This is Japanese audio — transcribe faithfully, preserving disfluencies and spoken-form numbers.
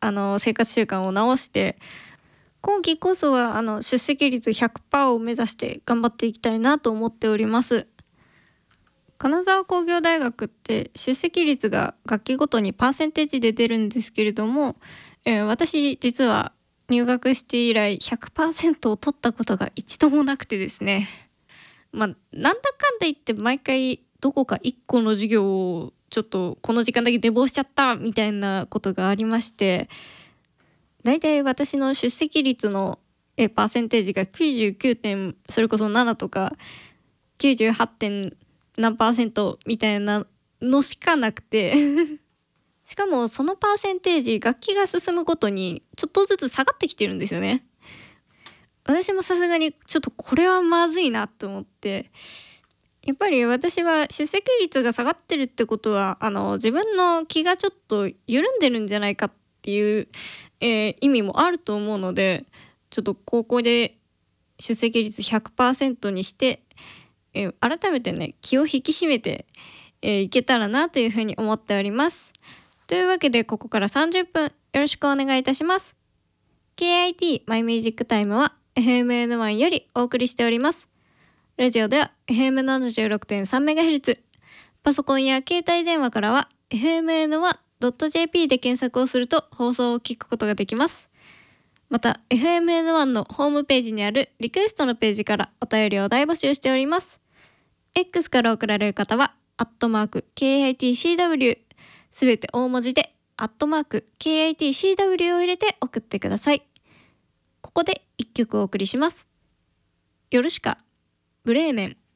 あの生活習慣を直して、今期こそはあの出席率 ひゃくパーセント を目指して頑張っていきたいなと思っております。金沢工業大学って出席率が学期ごとにパーセンテージで出るんですけれども、えー私実は入学して以来 ひゃくパーセント を取ったことが一度もなくてですね、まあなんだかんだ言って毎回どこかいっこの授業をちょっとこの時間だけ寝坊しちゃったみたいなことがありまして、だいたい私の出席率のえパーセンテージがきゅうじゅうきゅうてんそれこそななとかきゅうじゅうはち. 点何パーセントみたいなのしかなくてしかもそのパーセンテージ楽器が進むごとにちょっとずつ下がってきてるんですよね。私もさすがにちょっとこれはまずいなと思って、やっぱり私は出席率が下がってるってことはあの自分の気がちょっと緩んでるんじゃないかっていう、えー意味もあると思うので、ちょっと高校で出席率 ひゃくパーセント にして、えー改めてね気を引き締めて、えーいけたらなというふうに思っております。というわけでここからさんじゅっぷんよろしくお願いいたします。 ケーアイティー マイミュージックタイムは エフエムエヌワン よりお送りしております。ラジオでは エフエムななじゅうろくてんさんメガヘルツ、 パソコンや携帯電話からは エフエムエヌワンドットジェーピー で検索をすると放送を聞くことができます。また エフエムエヌワン のホームページにあるリクエストのページからお便りを大募集しております。 X から送られる方はアットマーク ケーアイティーシーダブリュー すべて大文字でアットマーク ケーアイティーシーダブリュー を入れて送ってください。ここでいっきょくお送りします。ヨルシカブレーメン。